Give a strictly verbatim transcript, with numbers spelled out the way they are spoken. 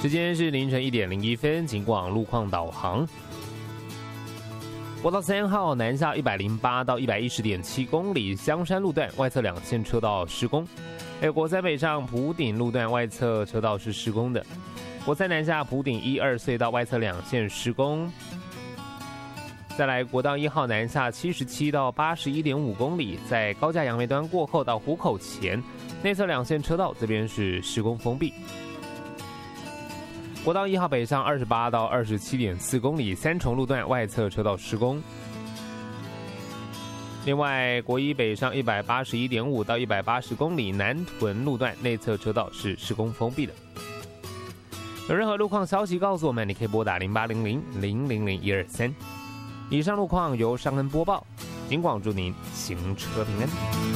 时间是凌晨一点零一分，警广路况导航。国道三号南下一百零八到一百一十点七公里，香山路段外侧两线车道施工。还有国三北上埔顶路段外侧车道是施工的。国三南下埔顶一二隧道外侧两线施工。再来，国道一号南下七十七到八十一点五公里，在高架杨梅端过后到湖口前内侧两线车道这边是施工封闭。国道一号北上二十八到二十七点四公里，三重路段外侧车道施工。另外，国一北上一百八十一点五到一百八十公里，南屯路段内侧车道是施工封闭的。有任何路况消息告诉我们，你可以拨打零八零零零零零一二三。以上路况由尚恩播报，警广祝您行车平安。